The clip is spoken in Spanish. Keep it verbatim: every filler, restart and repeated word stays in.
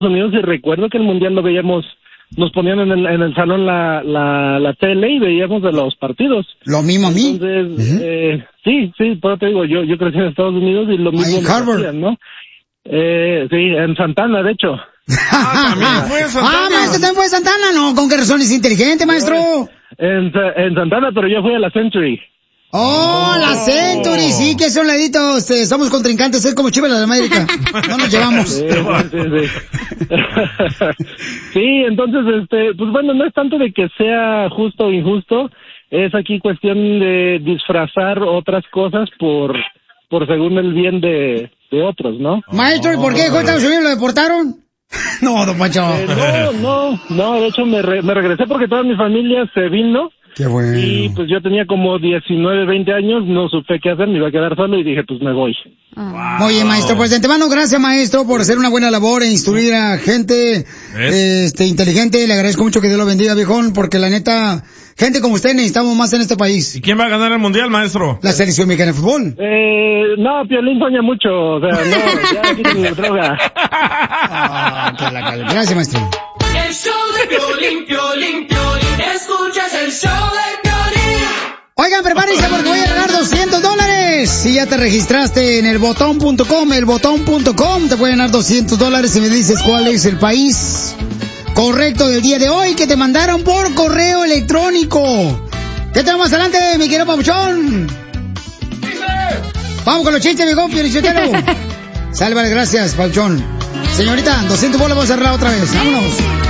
Unidos y recuerdo que el Mundial lo veíamos, nos ponían en el, en el salón la, la, la tele y veíamos de los partidos. Lo mismo a mí. Entonces, uh-huh. eh, sí, sí, por eso te digo, yo, yo crecí en Estados Unidos y lo mismo en Harvard, hacían, ¿no? Eh, sí, en Santana, de hecho. Ah, también fue en Santana. Ah, maestro, también fue en Santana, ¿no? ¿Con qué razón es inteligente, maestro? En, en Santana, pero yo fui a la Century. Oh, la Century, sí, que son laditos, eh, somos contrincantes, es como Chivas de América, no nos llevamos. Sí, sí, sí. Sí, entonces, este, pues bueno, no es tanto de que sea justo o injusto, es aquí cuestión de disfrazar otras cosas por, por según el bien de, de otros, ¿no? Maestro, ¿y por qué dejó Estados Unidos? ¿Lo deportaron? No, don Pancho. Eh, no, no, no, de hecho me, re, me regresé porque toda mi familia se vino. Qué bueno. Y pues yo tenía como diecinueve, veinte años, no supe qué hacer, me iba a quedar solo y dije, pues me voy. Wow. Oye, maestro, pues de antemano, gracias, maestro, por hacer una buena labor e instruir a gente este inteligente. Le agradezco mucho, que Dios lo bendiga, viejón, porque la neta, gente como usted necesitamos más en este país. ¿Y quién va a ganar el Mundial, maestro? La selección mexicana de fútbol. Eh, no, Piolín soña mucho, o sea, no, ya quiten la droga. Ah, gracias, maestro. El show de Piolín, Piolín, Piolín, escuchas el show de Piolín. Oigan, prepárense porque voy a ganar doscientos dólares. Si ya te registraste en el botón punto com, el botón punto com, te pueden ganar doscientos dólares si me dices cuál es el país correcto del día de hoy que te mandaron por correo electrónico. ¿Qué tenemos más adelante, mi querido Pabuchón? Vamos con los chistes, mi compi, Piolichotelo. Sálvale, gracias, Pabuchón. Señorita, doscientos bolas, vamos a cerrar otra vez. Vámonos.